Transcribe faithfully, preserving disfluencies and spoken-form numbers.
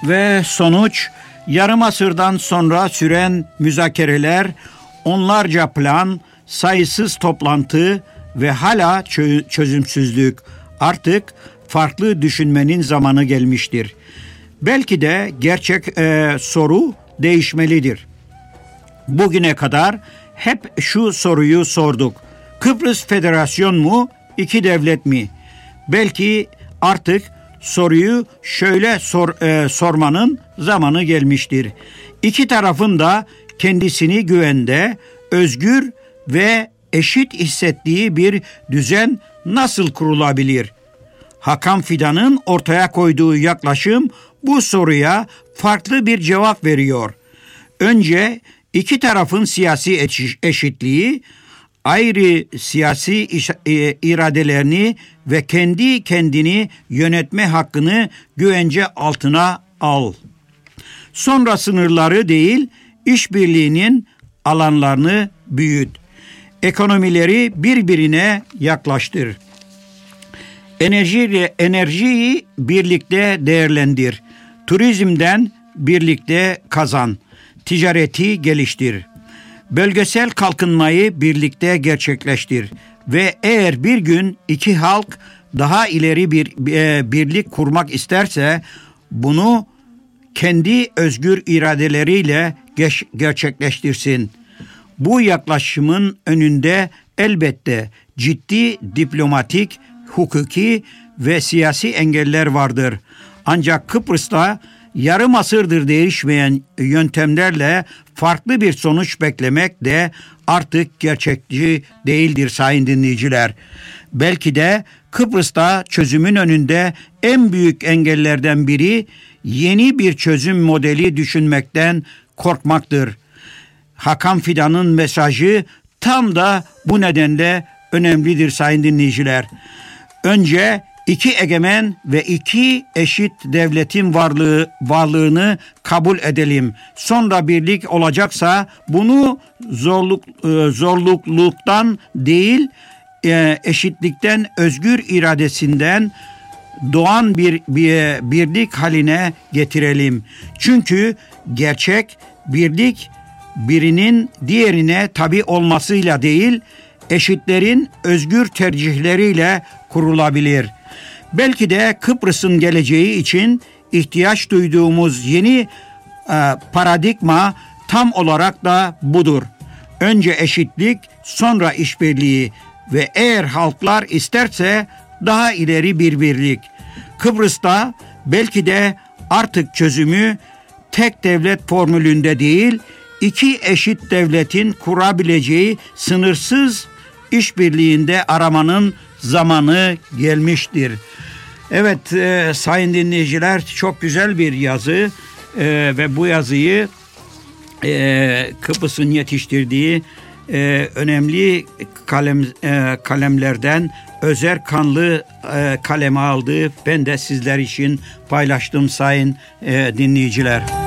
Ve sonuç, yarım asırdan sonra süren müzakereler, onlarca plan, sayısız toplantı ve hala çö- çözümsüzlük. Artık farklı düşünmenin zamanı gelmiştir. Belki de gerçek e, soru değişmelidir. Bugüne kadar hep şu soruyu sorduk. Kıbrıs Federasyon mu, iki devlet mi? Belki artık soruyu şöyle sor, e, sormanın zamanı gelmiştir. İki tarafın da kendisini güvende, özgür ve eşit hissettiği bir düzen nasıl kurulabilir? Hakan Fidan'ın ortaya koyduğu yaklaşım bu soruya farklı bir cevap veriyor. Önce iki tarafın siyasi eşitliği, ayrı siyasi iradelerini ve kendi kendini yönetme hakkını güvence altına al. Sonra sınırları değil, işbirliğinin alanlarını büyüt. Ekonomileri birbirine yaklaştır. Enerji, enerjiyi birlikte değerlendir. Turizmden birlikte kazan. Ticareti geliştir. Bölgesel kalkınmayı birlikte gerçekleştir. Ve eğer bir gün iki halk daha ileri bir e, birlik kurmak isterse bunu kendi özgür iradeleriyle geç, gerçekleştirsin. Bu yaklaşımın önünde elbette ciddi diplomatik, hukuki ve siyasi engeller vardır. Ancak Kıbrıs'ta yarım asırdır değişmeyen yöntemlerle farklı bir sonuç beklemek de artık gerçekçi değildir sayın dinleyiciler. Belki de Kıbrıs'ta çözümün önünde en büyük engellerden biri yeni bir çözüm modeli düşünmekten korkmaktır. Hakan Fidan'ın mesajı tam da bu nedenle önemlidir sayın dinleyiciler. Önce iki egemen ve iki eşit devletin varlığı varlığını kabul edelim. Sonra birlik olacaksa bunu zorluk zorlukluktan değil, eşitlikten, özgür iradesinden doğan bir, bir birlik haline getirelim. Çünkü gerçek birlik birinin diğerine tabi olmasıyla değil, eşitlerin özgür tercihleriyle kurulabilir. Belki de Kıbrıs'ın geleceği için ihtiyaç duyduğumuz yeni e, paradigma tam olarak da budur. Önce eşitlik, sonra işbirliği ve eğer halklar isterse daha ileri bir birlik. Kıbrıs'ta belki de artık çözümü tek devlet formülünde değil, iki eşit devletin kurabileceği sınırsız işbirliğinde aramanın zamanı gelmiştir. Evet e, sayın dinleyiciler, çok güzel bir yazı e, ve bu yazıyı e, Kıbrıs'ın yetiştirdiği e, önemli kalem e, kalemlerden Özer Kanlı e, kaleme aldı. Ben de sizler için paylaştım sayın e, dinleyiciler.